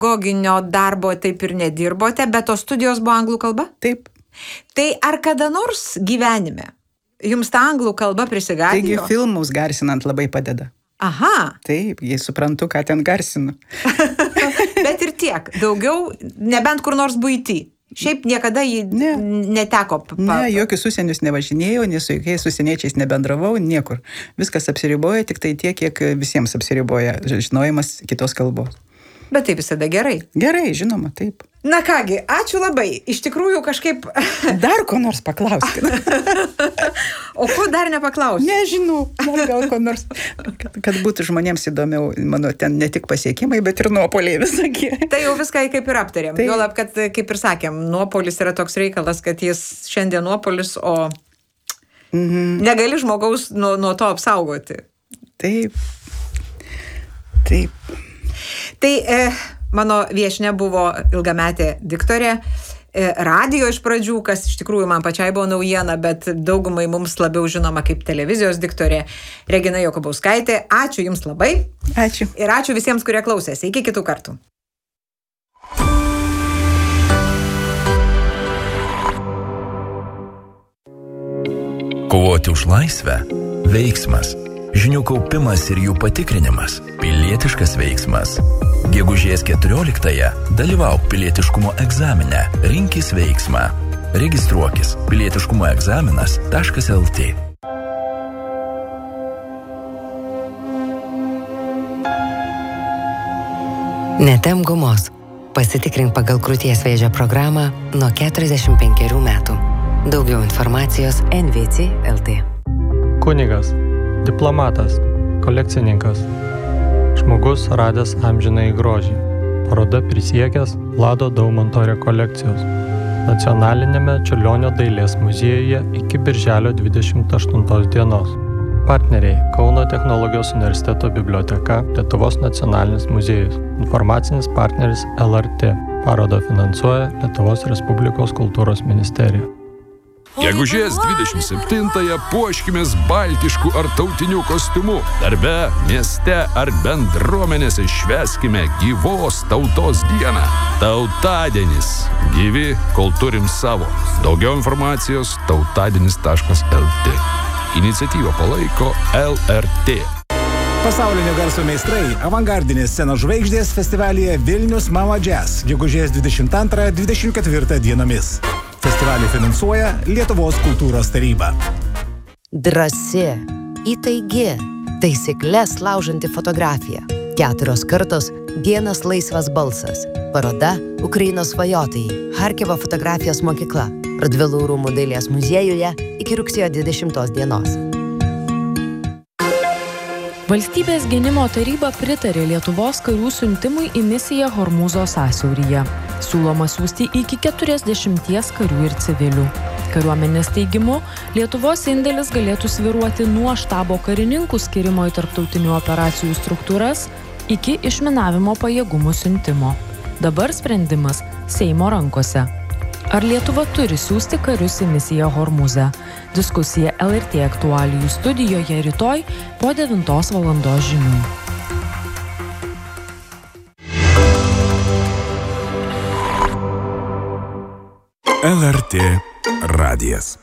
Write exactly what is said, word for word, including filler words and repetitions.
pedagoginio darbo taip ir nedirbote, bet tos studijos buvo anglų kalba? Taip. Tai ar kada nors gyvenime jums ta anglų kalba prisigadijo? Taigi filmus garsinant labai padeda. Aha. Taip, jei suprantu, ką ten garsinu. Bet ir tiek, daugiau, nebent kur nors buity. Šiaip niekada jį ne. neteko. Pa... Ne, jokius užsienius nevažinėjau, nes su jokiais užsieniečiais nebendravau, niekur. Viskas apsiriboja, tik tai tiek, kiek visiems apsiriboja žinojimas kitos kalbos. Bet tai visada gerai. Gerai, žinoma, taip. Na kągi, ačiū labai. Iš tikrųjų kažkaip... Dar ko nors paklauskit. O ko dar nepaklauskit? Nežinau, dar gal ko nors. Kad, kad būtų žmonėms įdomiau, mano ten ne tik pasiekimai, bet ir nuopoliai visokie. Tai jau viską kaip ir aptarėm. Tai... Juolab, kad kaip ir sakėm, nuopolis yra toks reikalas, kad jis šiandien nuopolis, o mhm. negali žmogaus nuo, nuo to apsaugoti. Taip. Taip. Tai e, mano viešnia buvo ilgametė diktorė, e, radijo iš pradžių, kas iš tikrųjų man pačiai buvo naujiena, bet daugumai mums labiau žinoma kaip televizijos diktorė, Regina Jokubauskaitė. Ačiū Jums labai. Ačiū. Ir ačiū visiems, kurie klausėsi. Iki kitų kartų. Kovoti už laisvę – veiksmas. Žinių kaupimas ir jų patikrinimas – pilietiškas veiksmas. Gegužės keturioliktąją dalyvauk pilietiškumo egzamine, rinkis veiksmą. Registruokis pilietiškumo egzaminas taškas el tė. Netempk gumos. Pasitikrink pagal krūties vėžio programą nuo keturiasdešimt penkerių metų. Daugiau informacijos en vė cė taškas el tė. Kunigas. Diplomatas, kolekcininkas, žmogus radęs amžinąjį grožį, paroda prisiekęs Vlado Daumanto rekolekcijos, Nacionalinėme Čiurlionio dailės muziejuje iki birželio dvidešimt aštuntos dienos. Partneriai Kauno technologijos universiteto biblioteka, Lietuvos nacionalinis muziejus, informacinis partneris el er tė, parodą finansuoja Lietuvos Respublikos kultūros ministerija. Gegužės dvidešimt septintąją puoškimės baltišku ar tautiniu kostiumu. Darbe, mieste ar bendruomenėse švęskime gyvos tautos dieną. Tautadienis. Gyvi, kol turim savo. Daugiau informacijos tautadienis taškas el tė. Iniciatyvą palaiko el er tė. Pasaulinio garso meistrai avangardinės scenos žvaigždės festivalyje Vilnius Mama Jazz gegužės dvidešimt antrą dvidešimt ketvirtą dienomis. Festivalį finansuoja Lietuvos kultūros taryba. Drąsi, įtaigi, taisyklės laužanti fotografija. Keturios kartos, vienas laisvas balsas. Paroda Ukrainos svajotojai, Charkivo fotografijos mokykla, Radvilų rūmų dailės muziejuje iki rugsėjo dvidešimtos dienos. Valstybės gynimo taryba pritarė Lietuvos karių siuntimui į misiją Hormūzo sąsiauryje. Siūloma siųsti iki keturiasdešimties karių ir civilių. Kariuomenės teigimu, Lietuvos indėlis galėtų svyruoti nuo štabo karininkų skirimo į tarptautinių operacijų struktūras iki išminavimo pajėgumų siuntimo. Dabar sprendimas Seimo rankose. Ar Lietuva turi siųsti karius į misiją Hormūze? Diskusija el er tė aktualijų studijoje rytoj po devintos valandos žinių. el er tė radijas.